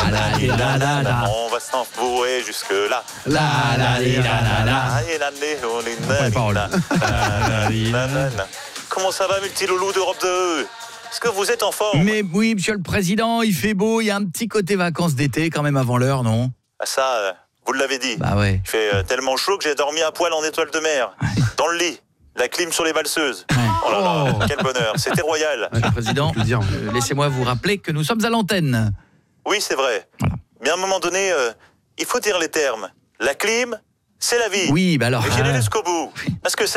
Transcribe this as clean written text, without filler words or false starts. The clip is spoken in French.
On va s'enfouer jusque-là. Comment ça va, multiloulou d'Europe 2 ? Est-ce que vous êtes en forme ? Mais oui, monsieur le président, il fait beau, il y a un petit côté vacances d'été quand même avant l'heure, non ? Ah ça, vous l'avez dit. Bah ouais. Il fait tellement chaud que j'ai dormi à poil en étoile de mer. Dans le lit. La clim sur les valseuses. Oh là là, quel bonheur. C'était royal. Monsieur le président, laissez-moi vous rappeler que nous sommes à l'antenne. Oui, c'est vrai. Voilà. Mais à un moment donné, il faut dire les termes. La clim, c'est la vie. Oui, bah alors... Et j'irai jusqu'au bout. Parce que